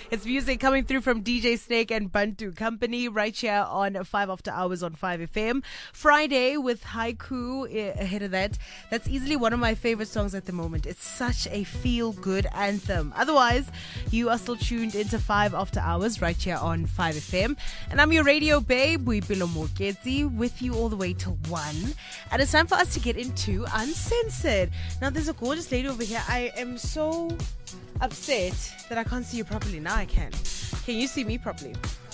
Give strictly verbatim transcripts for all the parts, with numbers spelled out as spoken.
It's music coming through from D J Snake and Bantu Company right here on five After Hours on five F M. Friday with Haiku ahead of that. That's easily one of my favorite songs at the moment. It's such a feel-good anthem. Otherwise, you are still tuned into five After Hours right here on five F M. And I'm your radio babe, Boipelo Moketsi, with you all the way till one. And it's time for us to get into Uncensored. Now, there's a gorgeous lady over here. I am so upset that I can't see you properly. Now I can. Can you see me properly?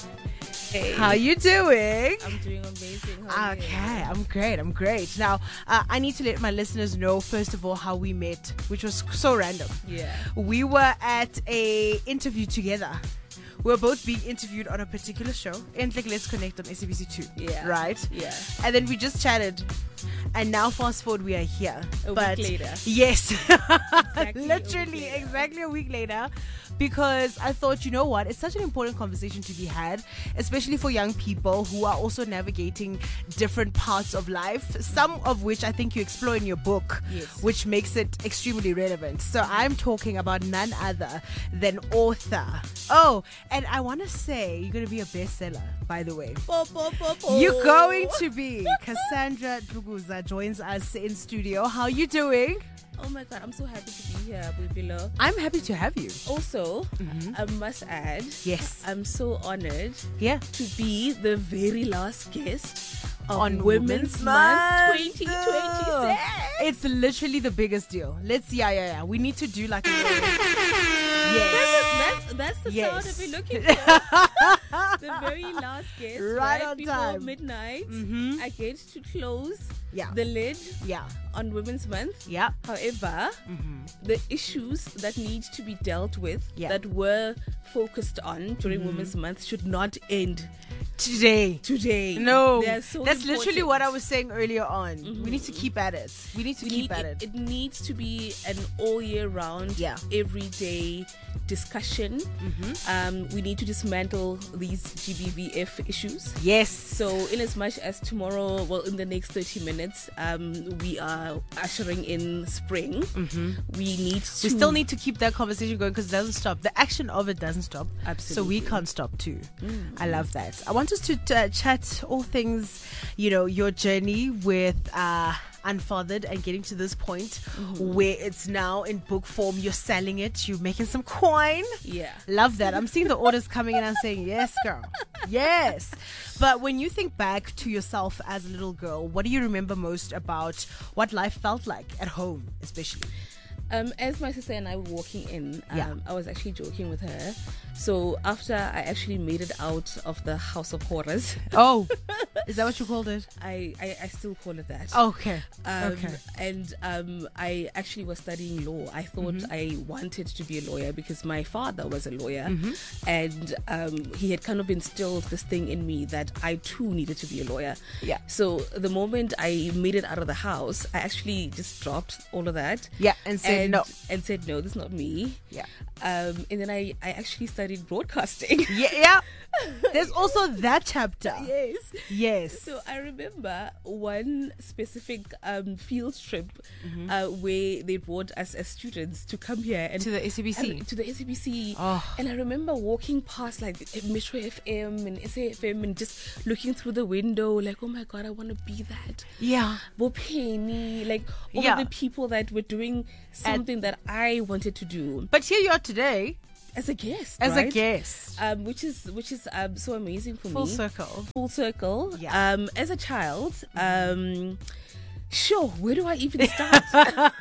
Hey. How you doing? I'm doing amazing. How okay, are you? I'm great. I'm great. Now, uh, I need to let my listeners know, first of all, how we met, which was so random. Yeah. We were at a interview together. We were both being interviewed on a particular show, Endlich Let's Connect on S A B C two. Yeah. Right? Yeah. And then we just chatted. And now, fast forward, we are here. A but week later. Yes. Exactly Literally, a exactly a week later. Because I thought, you know what? It's such an important conversation to be had, especially for young people who are also navigating different parts of life, some of which I think you explore in your book, yes. which makes it extremely relevant. So I'm talking about none other than author. Oh, and I want to say you're going to be a bestseller, by the way. Bo, bo, bo, bo. You're going to be. Cassandra Duguza joins us in studio. How are you doing? Oh my God, I'm so happy to be here, Boipelo. I'm happy to have you. Also, Mm-hmm. I must add, Yes. I'm so honored Yeah. to be the very last guest of On Women's, Women's Month Month. twenty twenty-six. It's literally the biggest deal. Let's, yeah, yeah, yeah. We need to do like a little, That's, yes. that's, that's the Yes. sound I've been looking for. The very last guest, Right right, on before time. midnight, Mhm. I get to close Yeah. the lid Yeah. on Women's Month. Yeah. However, Mm-hmm. the issues that need to be dealt with, Yeah. that were focused on during Mm-hmm. Women's Month, should not end Today. today. No. They are so That's literally important. what I was saying earlier on. We need to keep at it. We need to We keep need, at it, it. it needs to be an all year round, Yeah. everyday discussion. Mm-hmm. Um, we need to dismantle these G B V F issues. Yes. So, in as much as tomorrow, well, in the next thirty minutes, um, we are ushering in spring. Mm-hmm. We need to. We still need to keep that conversation going because it doesn't stop. The action of it doesn't stop. So we Absolutely. can't stop too. I love that. I want us to uh, chat all things, you know, your journey with uh, Unfathered and getting to this point where it's now in book form. You're selling it. You're making some coin. Yeah. Love that. I'm seeing the orders coming in. I'm saying, yes, girl. Yes. But when you think back to yourself as a little girl, what do you remember most about what life felt like at home, especially? Um, as my sister and I were walking in, um, Yeah. I was actually joking with her. So after I actually made it out of the House of Horrors, Oh, is that what you called it? I, I, I still call it that. Okay. Um, okay. And um, I actually was studying law. I thought Mm-hmm. I wanted to be a lawyer because my father was a lawyer. Mm-hmm. And um, he had kind of instilled this thing in me that I too needed to be a lawyer. Yeah. So the moment I made it out of the house, I actually just dropped all of that. Yeah, and said and, no. And said, no, this is not me. Yeah. Um, and then I, I actually studied broadcasting. Yeah, yeah. There's also that chapter. Yes. Yes. So I remember one specific um, field trip Mm-hmm. uh, where they brought us as students to come here and To the S A B C. and to the S A B C. Oh. And I remember walking past like Metro F M and S A F M and just looking through the window like, oh my God, I want to be that. Yeah. Bopeni, like all Yeah. of the people that were doing something that I wanted to do But here you are today as a guest. as right? a guest. Um, which is which is um, so amazing for Full me. circle. Full circle. Yeah. Um, as a child, um, sure. Where do I even start?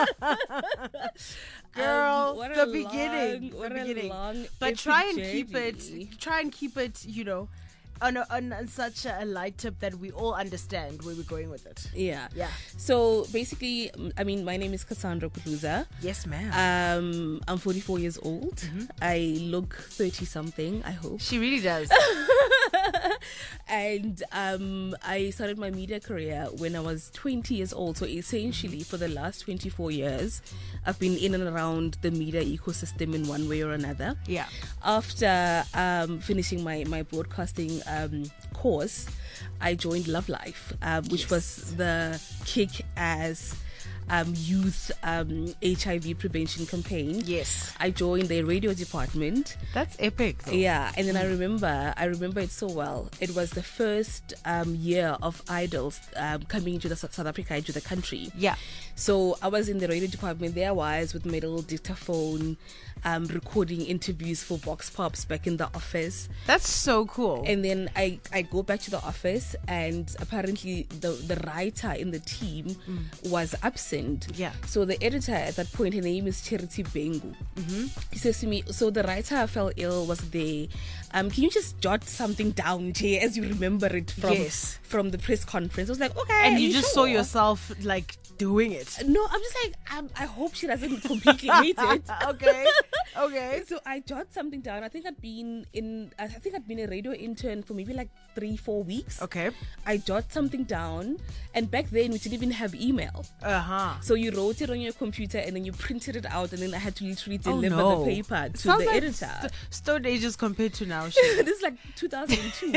Girl, Um, what the a beginning. long- what the a beginning. long, But epic try and journey. keep it try and keep it, you know, on, a, on, on such a light tip that we all understand where we're going with it. Yeah. Yeah. So basically, I mean, my name is Cassandra Kutluza. Yes, ma'am. Um, I'm forty-four years old. Mm-hmm. I look thirty something, I hope. She really does. And um, I started my media career when I was twenty years old. So essentially, for the last twenty-four years, I've been in and around the media ecosystem in one way or another. Yeah. After um, finishing my, my broadcasting um, course, I joined Love Life, uh, which Yes. was the kick-ass um, youth um, H I V prevention campaign. Yes. I joined the radio department. That's epic, though. Yeah, and then I remember, I remember it so well. It was the first um, year of Idols um, coming into the South Africa, into the country. Yeah. So I was in the radio department. There I was with my little dictaphone, um, recording interviews for Vox Pops back in the office. That's so cool. And then I, I go back to the office, and apparently the, the writer in the team mm. was absent. Yeah. So the editor at that point, her name is Charity Bengu. Mm-hmm. He says to me, so the writer fell ill, was there. Um, can you just jot something down, Jay, as you remember it from, yes. from the press conference? I was like, okay. And you, you just sure? saw yourself like doing it. No, I'm just like, um, I hope she doesn't completely hate it. Okay. Okay. So I jot something down. I think I'd been in, I think I'd been a radio intern for maybe like three, four weeks. Okay. I jot something down, and back then we didn't even have email. Uh huh. So you wrote it on your computer, and then you printed it out, and then I had to literally deliver oh, no. the paper to Sounds the like editor. St- stone ages compared to now. This is like two thousand two.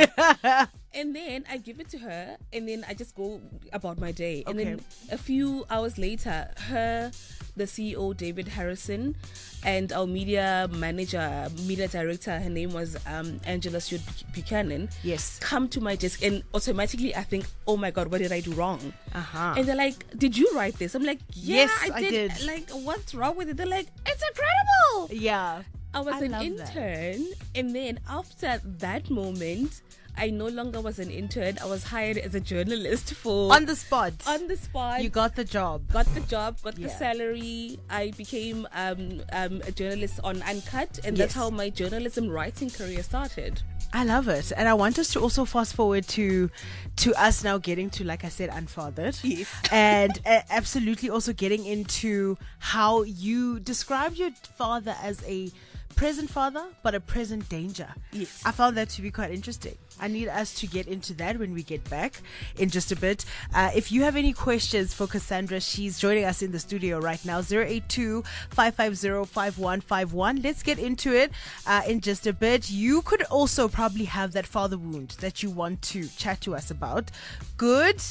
And then I give it to her, and then I just go about my day. And Okay. then a few hours later, her, the C E O, David Harrison, and our media manager, media director, her name was um, Angela Stewart Buchanan, Yes. come to my desk, and automatically I think, oh my God, what did I do wrong? Uh-huh. And they're like, did you write this? I'm like, yeah, Yes, I I did. did. Like, what's wrong with it? They're like, it's incredible. Yeah. I was I an love that. intern, and then after that moment, I no longer was an intern. I was hired as a journalist for On the spot. on the spot. You got the job. got the job, got the Yeah. salary. I became um, um, a journalist on Uncut, and Yes. that's how my journalism writing career started. I love it. And I want us to also fast forward to to us now getting to, like I said, Unfathered. Yes. And uh, absolutely also getting into how you described your father as a present father, but a present danger. Yes. I found that to be quite interesting. I need us to get into that when we get back in just a bit. Uh, if you have any questions for Cassandra, she's joining us in the studio right now. zero eight two, five five zero, five one five one. Let's get into it uh, in just a bit. You could also probably have that father wound that you want to chat to us about. Good.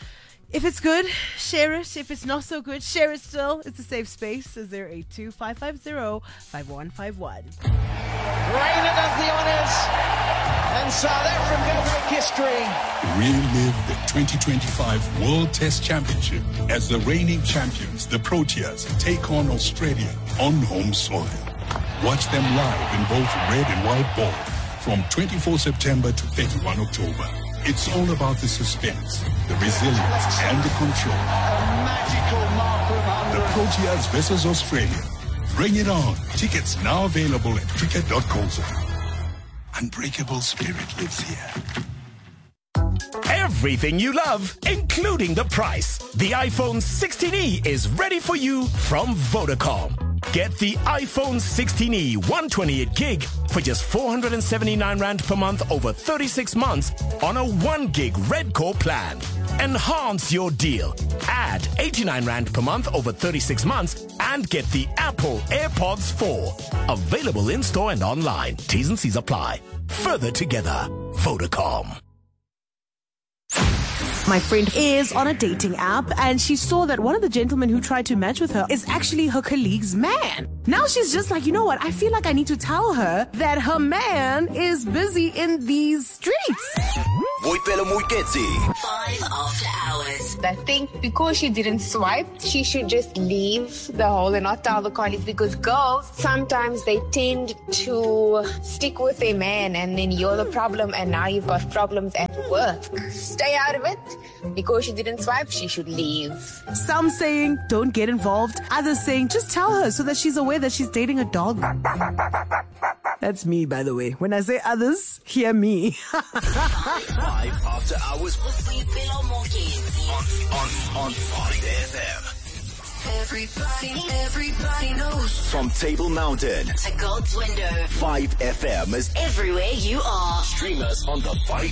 If it's good, share it. If it's not so good, share it still. It's a safe space. zero eight two, five five zero, five one five one. Reina does the honours, and South Africa make history. Relive the twenty twenty-five World Test Championship as the reigning champions, the Proteas, take on Australia on home soil. Watch them live in both red and white ball from twenty-fourth September to thirty-first October. It's all about the suspense, the resilience, and the control. A magical mark of The Proteas versus Australia. Bring it on. Tickets now available at cricket dot co dot za. Unbreakable spirit lives here. Everything you love, including the price. The iPhone sixteen E is ready for you from Vodacom. Get the iPhone sixteen E one twenty-eight gig for just four hundred seventy-nine rand per month over thirty-six months on a one gig Red Core plan. Enhance your deal. Add eighty-nine rand per month over thirty-six months and get the Apple AirPods four. Available in store and online. T's and C's apply. Further together. Vodacom. My friend is on a dating app and she saw that one of the gentlemen who tried to match with her is actually her colleague's man. Now she's just like, you know what? I feel like I need to tell her that her man is busy in these streets. Five after hours. I think because she didn't swipe, she should just leave the hole and not tell the colleagues, because girls, sometimes they tend to stick with their man and then you're the problem and now you've got problems at work. Stay out of it. Because she didn't swipe, she should leave. Some saying don't get involved. Others saying just tell her so that she's aware that she's dating a dog. That's me, by the way. When I say others, hear me. Five after hours with Boipelo Mokezi on, on, on five F M. Everybody, everybody knows. From Table Mountain to God's Window, five F M is everywhere you are. Stream us on the five